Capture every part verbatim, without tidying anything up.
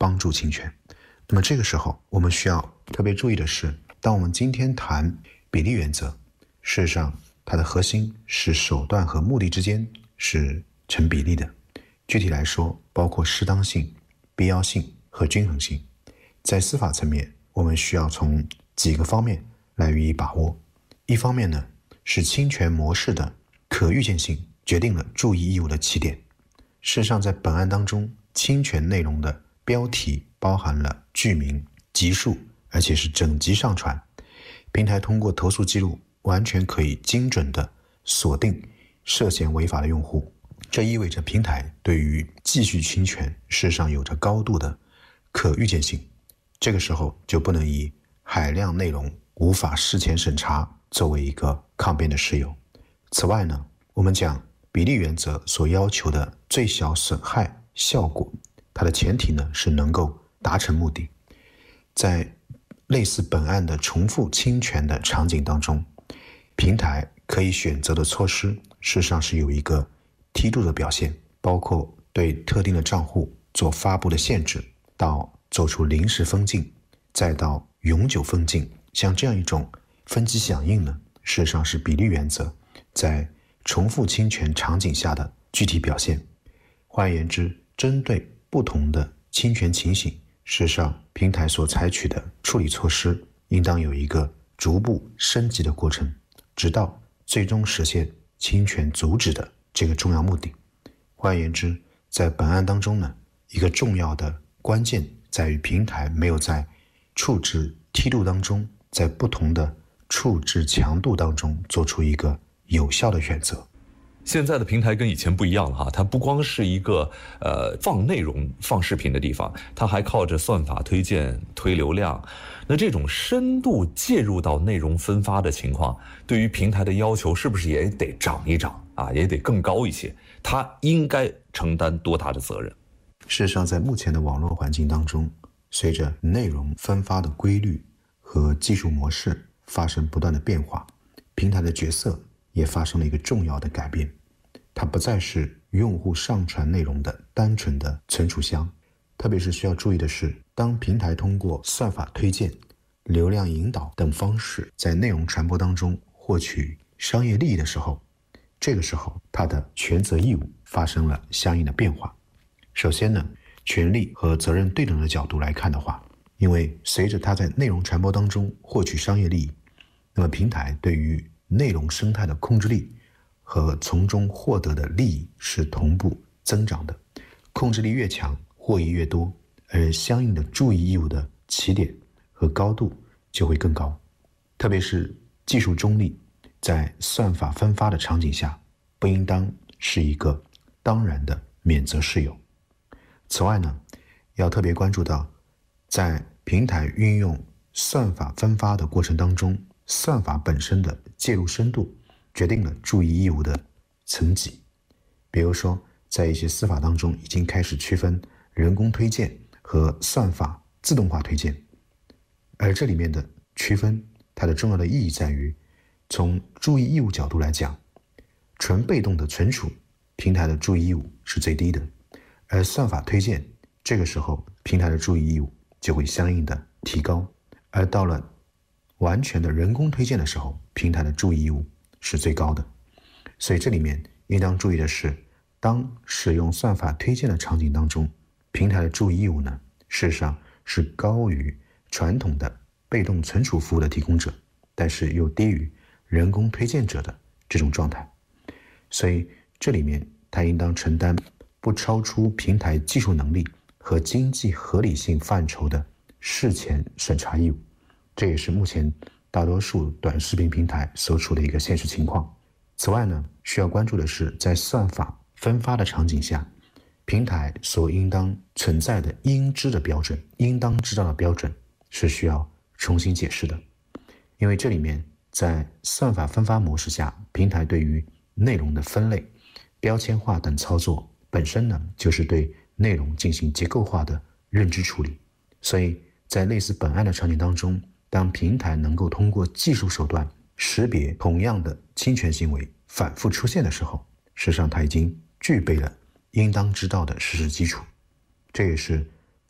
帮助侵权。那么这个时候我们需要特别注意的是，当我们今天谈比例原则，事实上它的核心是手段和目的之间是成比例的。具体来说，包括适当性、必要性和均衡性。在司法层面，我们需要从几个方面来予以把握。一方面呢，是侵权模式的可预见性决定了注意义务的起点。事实上，在本案当中，侵权内容的标题包含了剧名、集数，而且是整集上传。平台通过投诉记录完全可以精准地锁定涉嫌违法的用户，这意味着平台对于继续侵权事实上有着高度的可预见性。这个时候就不能以海量内容无法事前审查作为一个抗辩的事由。此外呢，我们讲比例原则所要求的最小损害效果，它的前提呢是能够达成目的。在类似本案的重复侵权的场景当中，平台可以选择的措施事实上是有一个梯度的表现，包括对特定的账户做发布的限制，到做出临时封禁，再到永久封禁。像这样一种分级响应呢，事实上是比例原则在重复侵权场景下的具体表现。换言之，针对不同的侵权情形，事实上平台所采取的处理措施应当有一个逐步升级的过程，直到最终实现侵权阻止的这个重要目的。换言之，在本案当中呢，一个重要的关键在于平台没有在处置梯度当中，在不同的处置强度当中做出一个有效的选择。 现在的平台跟以前不一样了哈，它不光是一个呃放内容、放视频的地方，它还靠着算法推荐、推流量。那这种深度介入到内容分发的情况，对于平台的要求是不是也得涨一涨啊？也得更高一些？它应该承担多大的责任？ 事实上，在目前的网络环境当中，随着内容分发的规律和技术模式发生不断的变化，平台的角色也发生了一个重要的改变。它不再是用户上传内容的单纯的存储箱。特别是需要注意的是，当平台通过算法推荐、流量引导等方式在内容传播当中获取商业利益的时候，这个时候它的权责义务发生了相应的变化。首先呢，权利和责任对等的角度来看的话，因为随着它在内容传播当中获取商业利益，那么平台对于内容生态的控制力和从中获得的利益是同步增长的。控制力越强，获益越多，而相应的注意义务的起点和高度就会更高。特别是技术中立，在算法分发的场景下，不应当是一个当然的免责事由。此外呢，要特别关注到，在平台运用算法分发的过程当中，算法本身的介入深度决定了注意义务的层级。比如说，在一些司法当中已经开始区分人工推荐和算法自动化推荐，而这里面的区分，它的重要的意义在于，从注意义务角度来讲，纯被动的存储，平台的注意义务是最低的，而算法推荐，这个时候平台的注意义务就会相应的提高，而到了完全的人工推荐的时候，平台的注意义务是最高的。所以这里面应当注意的是，当使用算法推荐的场景当中，平台的注意义务呢，事实上是高于传统的被动存储服务的提供者，但是又低于人工推荐者的这种状态。所以这里面它应当承担不超出平台技术能力和经济合理性范畴的事前审查义务。这也是目前大多数短视频平台所处的一个现实情况。此外呢，需要关注的是，在算法分发的场景下，平台所应当存在的应知的标准、应当知道的标准是需要重新解释的。因为这里面在算法分发模式下，平台对于内容的分类、标签化等操作本身呢，就是对内容进行结构化的认知处理。所以在类似本案的场景当中，当平台能够通过技术手段识别同样的侵权行为反复出现的时候，事实上它已经具备了应当知道的事实基础。这也是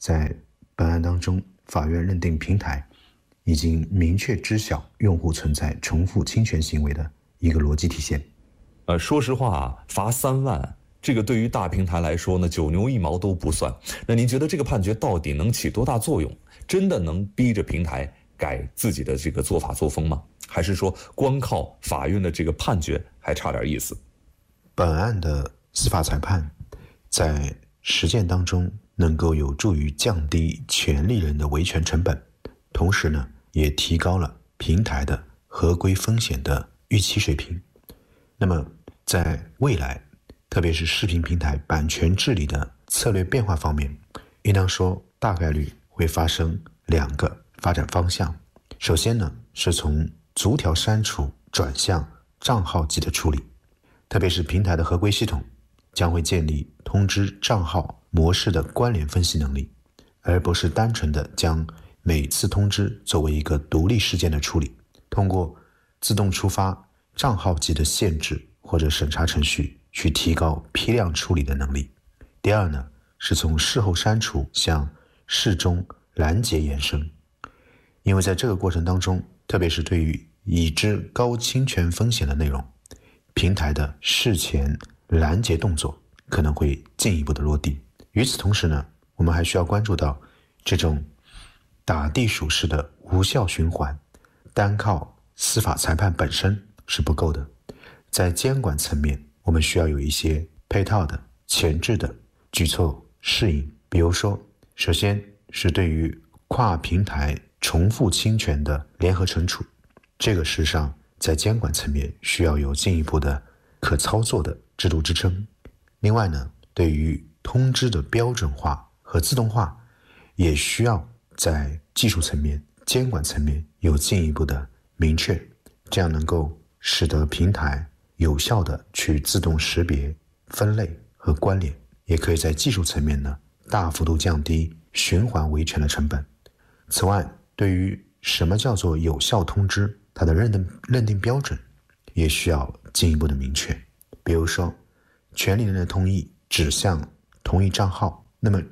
在本案当中，法院认定平台已经明确知晓用户存在重复侵权行为的一个逻辑体现。 呃，说实话啊，罚三万，这个对于大平台来说呢，九牛一毛都不算。那您觉得这个判决到底能起多大作用？真的能逼着平台改自己的这个做法作风吗？还是说光靠法院的这个判决还差点意思？ 本案的司法裁判在实践当中能够有助于降低权利人的维权成本，同时呢，也提高了平台的合规风险的预期水平。那么在未来，特别是视频平台版权治理的策略变化方面，应当说大概率会发生两个发展方向。首先呢，是从逐条删除转向账号级的处理，特别是平台的合规系统将会建立通知账号模式的关联分析能力，而不是单纯的将每次通知作为一个独立事件的处理，通过自动触发账号级的限制或者审查程序去提高批量处理的能力。第二呢，是从事后删除向事中拦截延伸，因为在这个过程当中，特别是对于已知高侵权风险的内容，平台的事前拦截动作可能会进一步的落地。与此同时呢，我们还需要关注到这种打地鼠式的无效循环，单靠司法裁判本身是不够的。在监管层面，我们需要有一些配套的前置的举措适应。比如说，首先是对于跨平台重复侵权的联合惩处，这个事实上在监管层面需要有进一步的可操作的制度支撑。另外呢，对于通知的标准化和自动化，也需要在技术层面、监管层面有进一步的明确，这样能够使得平台有效的去自动识别、分类和关联，也可以在技术层面呢大幅度降低循环维权的成本。此外，对于什么叫做有效通知，它的认定认定标准也需要进一步的明确。比如说，权利人的同意指向同一账号，那么